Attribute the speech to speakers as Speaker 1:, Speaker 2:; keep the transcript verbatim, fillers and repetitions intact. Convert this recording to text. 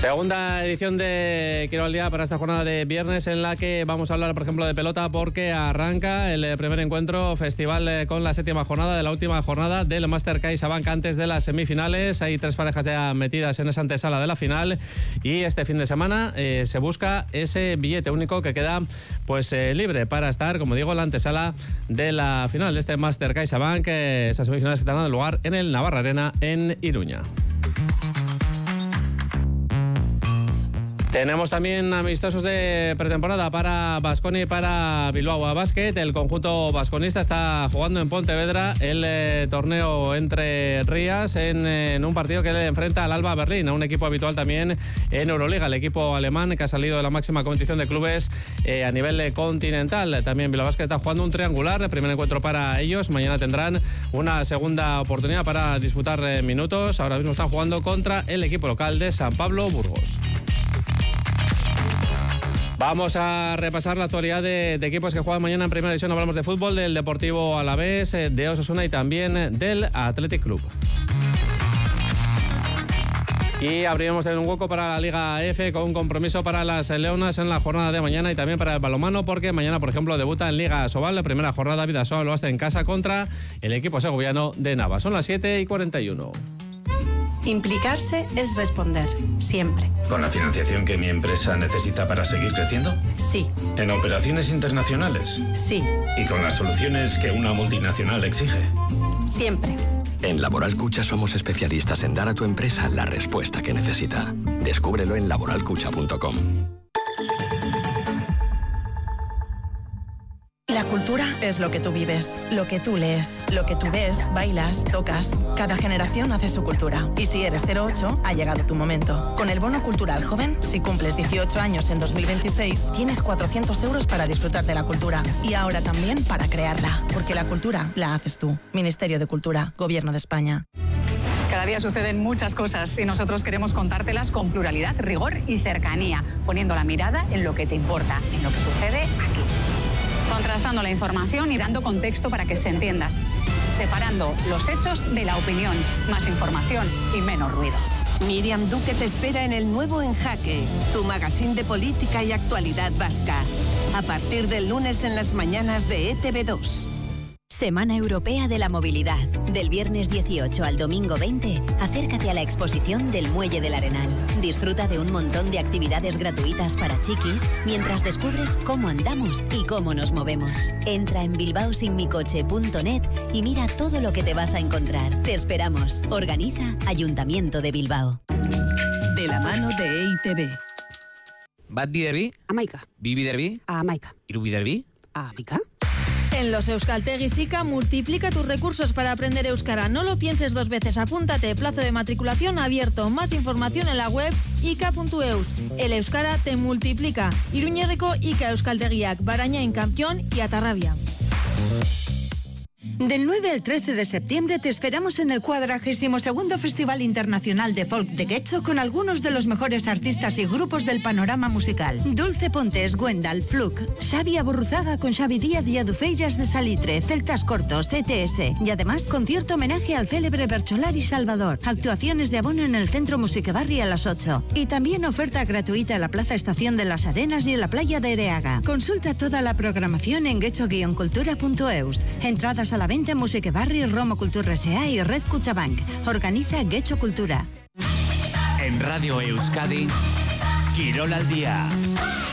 Speaker 1: Segunda edición de Quiero al Día para esta jornada de viernes, en la que vamos a hablar, por ejemplo, de pelota, porque arranca el primer encuentro festival con la séptima jornada de la última jornada del Máster CaixaBank antes de las semifinales. Hay tres parejas ya metidas en esa antesala de la final y este fin de semana eh, se busca ese billete único que queda pues eh, libre para estar, como digo, en la antesala de la final de este Máster CaixaBank. Eh, esas semifinales que tendrán lugar en el Navarra Arena en Iruña. Tenemos también amistosos de pretemporada para Baskonia y para Bilbao Basket. El conjunto basconista está jugando en Pontevedra el eh, torneo entre Rías en, en un partido que le enfrenta al Alba Berlín, a un equipo habitual también en Euroliga, el equipo alemán que ha salido de la máxima competición de clubes eh, a nivel eh, continental. También Bilbao Basket está jugando un triangular, el primer encuentro para ellos. Mañana tendrán una segunda oportunidad para disputar eh, minutos. Ahora mismo están jugando contra el equipo local de San Pablo Burgos. Vamos a repasar la actualidad de, de equipos que juegan mañana en Primera División. Hablamos de fútbol, del Deportivo Alavés, de Osasuna y también del Athletic Club. Y abriremos un hueco para la Liga F con un compromiso para las Leonas en la jornada de mañana y también para el balonmano, porque mañana, por ejemplo, debuta en Liga Sobal. La primera jornada Vidasoa lo hace en casa contra el equipo segoviano de Nava. Son las siete y cuarenta y uno.
Speaker 2: Implicarse es responder, siempre.
Speaker 3: ¿Con la financiación que mi empresa necesita para seguir creciendo?
Speaker 2: Sí.
Speaker 3: ¿En operaciones internacionales?
Speaker 2: Sí.
Speaker 3: ¿Y con las soluciones que una multinacional exige?
Speaker 2: Siempre.
Speaker 4: En Laboral Cucha somos especialistas en dar a tu empresa la respuesta que necesita. Descúbrelo en laboral cucha punto com.
Speaker 2: La cultura es lo que tú vives, lo que tú lees, lo que tú ves, bailas, tocas. Cada generación hace su cultura. Y si eres cero ocho, ha llegado tu momento. Con el Bono Cultural Joven, si cumples dieciocho años en dos mil veintiséis, tienes cuatrocientos euros para disfrutar de la cultura. Y ahora también para crearla. Porque la cultura la haces tú. Ministerio de Cultura, Gobierno de España.
Speaker 5: Cada día suceden muchas cosas y nosotros queremos contártelas con pluralidad, rigor y cercanía, poniendo la mirada en lo que te importa, en lo que sucede aquí. Contrastando la información y dando contexto para que se entienda. Separando los hechos de la opinión. Más información y menos ruido.
Speaker 6: Miriam Duque te espera en el nuevo En Jaque, tu magazín de política y actualidad vasca. A partir del lunes en las mañanas de E T V dos.
Speaker 7: Semana Europea de la Movilidad. Del viernes dieciocho al domingo veinte, acércate a la exposición del Muelle del Arenal. Disfruta de un montón de actividades gratuitas para chiquis mientras descubres cómo andamos y cómo nos movemos. Entra en bilbao sin mi coche punto net y mira todo lo que te vas a encontrar. Te esperamos. Organiza Ayuntamiento de Bilbao.
Speaker 6: De la mano de E I T V.
Speaker 8: Bat biderbi?
Speaker 9: Amaika.
Speaker 8: Bi biderbi?
Speaker 9: Amaika.
Speaker 8: Hiru biderbi?
Speaker 9: Amaika.
Speaker 10: En los Euskaltegi Sika, multiplica tus recursos para aprender euskara. No lo pienses dos veces, apúntate. Plazo de matriculación abierto. Más información en la web ika punto eus. El euskara te multiplica. Iruñerriko Ika Euskaltegiak, Barañain Campeón y Atarrabia.
Speaker 11: Del nueve al trece de septiembre te esperamos en el cuadragésimo segundo Festival Internacional de Folk de Getxo con algunos de los mejores artistas y grupos del panorama musical. Dulce Pontes, Gwendal, Fluke, Xavi Aburruzaga con Xavi Díaz y Adufeiras de Salitre, Celtas Cortos, E T S y además concierto homenaje al célebre Bercholari Salvador. Actuaciones de abono en el Centro Musiquebarri a las ocho y también oferta gratuita en la Plaza Estación de las Arenas y en la playa de Ereaga. Consulta toda la programación en getxo guion cultura punto eus. Entradas a la venta en Musiquebarri, Romo Cultura S A y Red Cuchabank. Organiza Getxo Cultura.
Speaker 12: En Radio Euskadi, Quirol al Día.